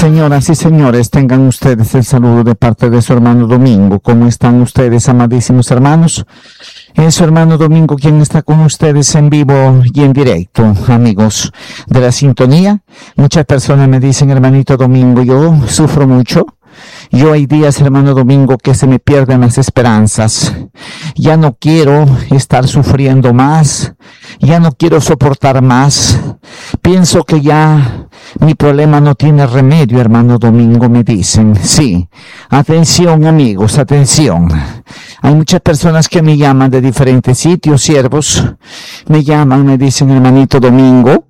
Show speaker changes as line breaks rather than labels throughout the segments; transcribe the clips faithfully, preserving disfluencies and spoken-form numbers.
Señoras y señores, tengan ustedes el saludo de parte de su hermano Domingo. ¿Cómo están ustedes, amadísimos hermanos? Es su hermano Domingo quien está con ustedes en vivo y en directo, amigos de la sintonía. Muchas personas me dicen, hermanito Domingo, yo sufro mucho. Yo hay días, hermano Domingo, que se me pierden las esperanzas. Ya no quiero estar sufriendo más. Ya no quiero soportar más. Pienso que ya mi problema no tiene remedio, hermano Domingo, me dicen. Sí, atención amigos, atención. Hay muchas personas que me llaman de diferentes sitios, siervos. Me llaman, me dicen, hermanito Domingo,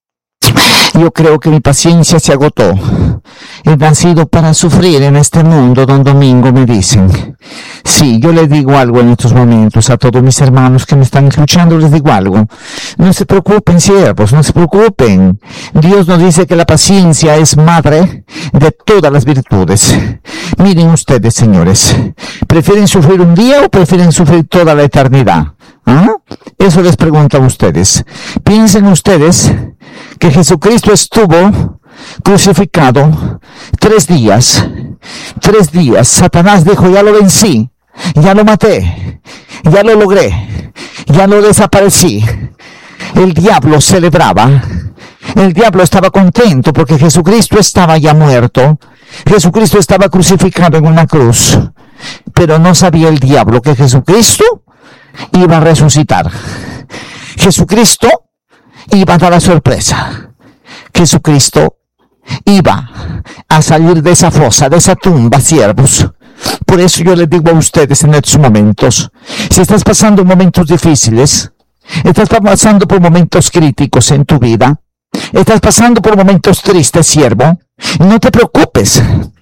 yo creo que mi paciencia se agotó. He nacido para sufrir en este mundo, don Domingo, me dicen. Sí, yo les digo algo en estos momentos a todos mis hermanos que me están escuchando, les digo algo. No se preocupen, siervos, no se preocupen. Dios nos dice que la paciencia es madre de todas las virtudes. Miren ustedes, señores, ¿prefieren sufrir un día o prefieren sufrir toda la eternidad? ¿Ah? Eso les pregunto a ustedes. Piensen ustedes que Jesucristo estuvo crucificado tres días. Tres días. Satanás dijo, ya lo vencí, ya lo maté, ya lo logré, ya lo desaparecí. El diablo celebraba. El diablo estaba contento porque Jesucristo estaba ya muerto. Jesucristo estaba crucificado en una cruz. Pero no sabía el diablo que Jesucristo iba a resucitar. Jesucristo iba a dar la sorpresa. Jesucristo iba a salir de esa fosa, de esa tumba, siervos. Por eso yo les digo a ustedes en estos momentos, si estás pasando momentos difíciles, estás pasando por momentos críticos en tu vida, estás pasando por momentos tristes, siervo, no te preocupes.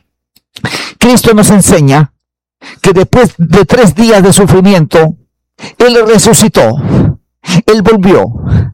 Cristo nos enseña que después de tres días de sufrimiento, Él resucitó, Él volvió,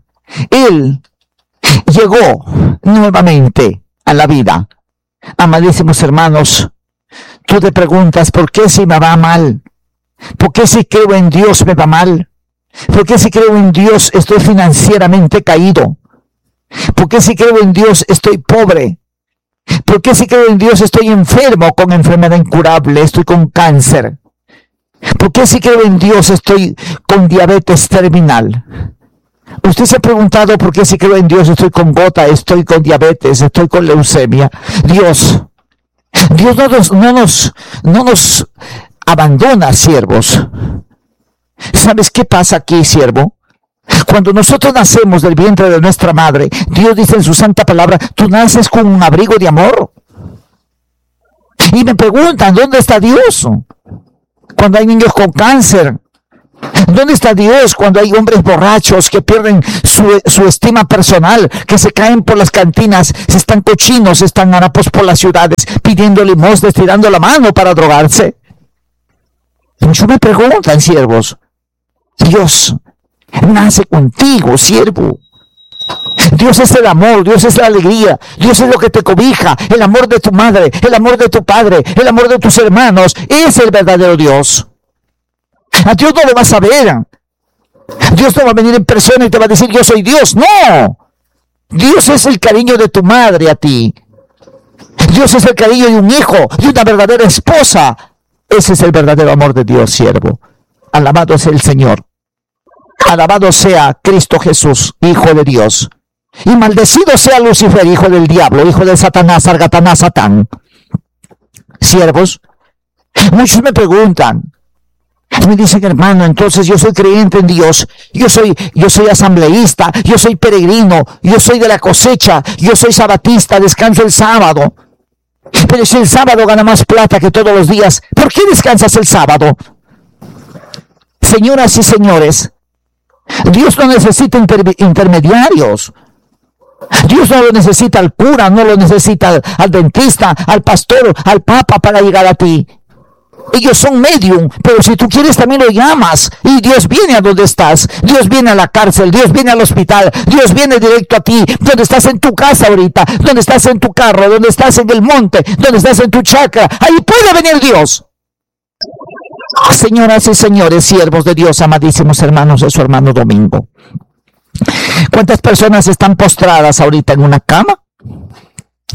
Él llegó nuevamente a la vida. Amadísimos hermanos, tú te preguntas, ¿por qué si me va mal? ¿Por qué si creo en Dios me va mal? ¿Por qué si creo en Dios estoy financieramente caído? ¿Por qué si creo en Dios estoy pobre? ¿Por qué si creo en Dios estoy enfermo con enfermedad incurable, estoy con cáncer? ¿Por qué si creo en Dios estoy con diabetes terminal? Usted se ha preguntado por qué si creo en Dios estoy con gota, estoy con diabetes, estoy con leucemia. Dios, Dios no nos, no nos, no nos abandona, siervos. ¿Sabes qué pasa aquí, siervo? Cuando nosotros nacemos del vientre de nuestra madre, Dios dice en su santa palabra, tú naces con un abrigo de amor. Y me preguntan, ¿dónde está Dios? Cuando hay niños con cáncer, ¿dónde está Dios cuando hay hombres borrachos que pierden su, su estima personal, que se caen por las cantinas, se están cochinos, están harapos por las ciudades, pidiendo limosnas, tirando la mano para drogarse? Muchos me preguntan, siervos, Dios nace contigo, siervo. Dios es el amor, Dios es la alegría, Dios es lo que te cobija, el amor de tu madre, el amor de tu padre, el amor de tus hermanos, es el verdadero Dios. A Dios no lo vas a ver. Dios no va a venir en persona y te va a decir yo soy Dios. No. Dios es el cariño de tu madre a ti. Dios es el cariño de un hijo, de una verdadera esposa. Ese es el verdadero amor de Dios, siervo. Alabado sea el Señor. Alabado sea Cristo Jesús, Hijo de Dios. Y maldecido sea Lucifer, hijo del diablo, hijo de Satanás, Sargatanás, Satán. Siervos, muchos me preguntan, me dicen, hermano, entonces yo soy creyente en Dios, yo soy, yo soy asambleísta, yo soy peregrino, yo soy de la cosecha, yo soy sabatista, descanso el sábado. Pero si el sábado gana más plata que todos los días, ¿por qué descansas el sábado? Señoras y señores, Dios no necesita inter- intermediarios. Dios no lo necesita al cura, no lo necesita al, al dentista, al pastor, al papa para llegar a ti. Ellos son medium, pero si tú quieres también lo llamas y Dios viene a donde estás. Dios viene a la cárcel, Dios viene al hospital, Dios viene directo a ti, donde estás en tu casa ahorita, donde estás en tu carro, donde estás en el monte, donde estás en tu chacra. Ahí puede venir Dios. Señoras y señores, siervos de Dios, amadísimos hermanos de su hermano Domingo, ¿cuántas personas están postradas ahorita en una cama?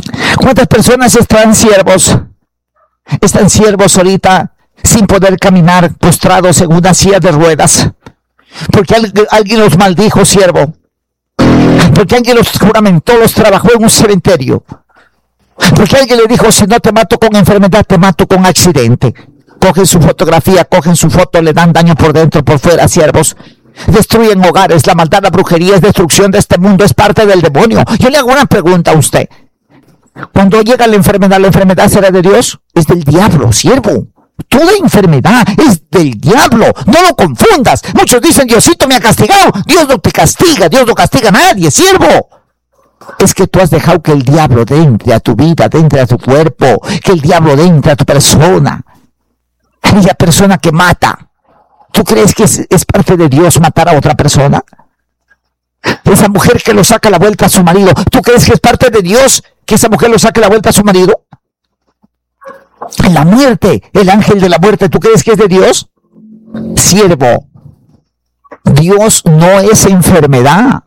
¿Cuántas personas están siervos? Están siervos ahorita sin poder caminar, postrados en una silla de ruedas. Porque alguien, alguien los maldijo, siervo. Porque alguien los juramentó, los trabajó en un cementerio. Porque alguien le dijo, si no te mato con enfermedad, te mato con accidente. Cogen su fotografía, cogen su foto, le dan daño por dentro, por fuera, siervos. Destruyen hogares, la maldad, la brujería es destrucción de este mundo, es parte del demonio. Yo le hago una pregunta a usted. Cuando llega la enfermedad, ¿la enfermedad será de Dios? Es del diablo, siervo. Toda enfermedad es del diablo. No lo confundas. Muchos dicen, Diosito me ha castigado. Dios no te castiga, Dios no castiga a nadie, siervo. Es que tú has dejado que el diablo entre a tu vida, entre a tu cuerpo, que el diablo entre a tu persona. Aquella persona que mata. ¿Tú crees que es, es parte de Dios matar a otra persona? Esa mujer que lo saca la vuelta a su marido, ¿tú crees que es parte de Dios que esa mujer lo saque la vuelta a su marido? La muerte, el ángel de la muerte, ¿tú crees que es de Dios? Siervo, Dios no es enfermedad.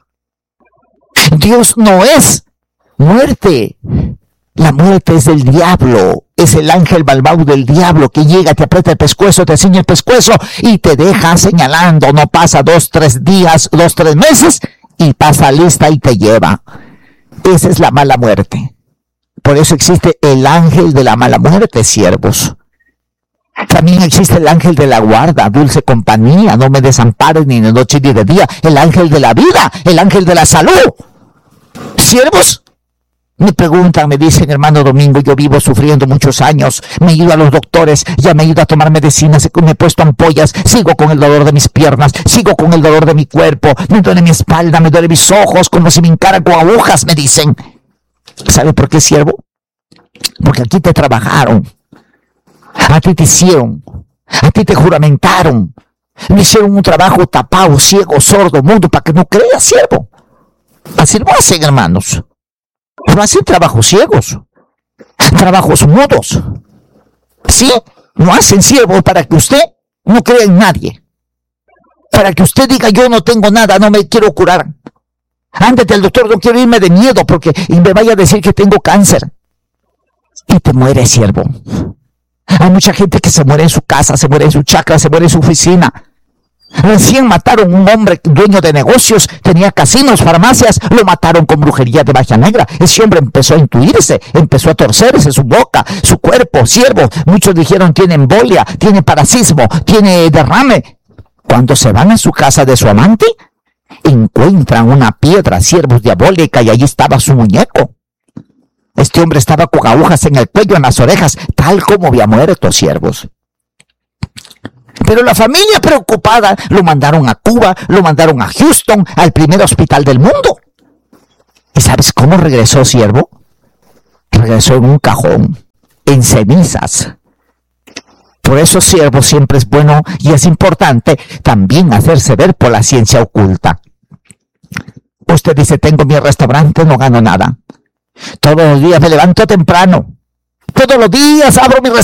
Dios no es muerte. La muerte es del diablo. Es el ángel malvado del diablo que llega, te aprieta el pescuezo, te ciñe el pescuezo y te deja señalando. No pasa dos, tres días, dos, tres meses y pasa lista y te lleva. Esa es la mala muerte. Por eso existe el ángel de la mala muerte, siervos. También existe el ángel de la guarda, dulce compañía, no me desampares ni de noche ni de día. El ángel de la vida, el ángel de la salud. Siervos, me preguntan, me dicen, hermano Domingo, yo vivo sufriendo muchos años, me he ido a los doctores, ya me he ido a tomar medicinas, me he puesto ampollas, sigo con el dolor de mis piernas, sigo con el dolor de mi cuerpo, me duele mi espalda, me duele mis ojos, como si me encaran con agujas, me dicen. ¿Sabe por qué, siervo? Porque aquí te trabajaron, a ti te hicieron, a ti te juramentaron, me hicieron un trabajo tapado, ciego, sordo, mudo, para que no creas, siervo. Así lo hacen, hermanos. Pero hacen trabajos ciegos, trabajos mudos. Sí, no hacen, siervo, para que usted no crea en nadie. Para que usted diga, yo no tengo nada, no me quiero curar. Ándate al doctor, no quiero irme de miedo porque y me vaya a decir que tengo cáncer. Y te mueres, siervo. Hay mucha gente que se muere en su casa, se muere en su chacra, se muere en su oficina. Recién mataron a un hombre dueño de negocios, tenía casinos, farmacias, lo mataron con brujería de magia negra. Ese hombre empezó a intuirse, empezó a torcerse su boca, su cuerpo, siervo. Muchos dijeron tiene embolia, tiene parasismo, tiene derrame. Cuando se van a su casa de su amante, encuentran una piedra, siervos, diabólica, y allí estaba su muñeco. Este hombre estaba con agujas en el cuello, en las orejas, tal como había muerto, siervos. Pero la familia preocupada lo mandaron a Cuba, lo mandaron a Houston, al primer hospital del mundo. ¿Y sabes cómo regresó, siervo? Regresó en un cajón, en cenizas. Por eso, siervo, siempre es bueno y es importante también hacerse ver por la ciencia oculta. Usted dice, tengo mi restaurante, no gano nada. Todos los días me levanto temprano. Todos los días abro mi restaurante.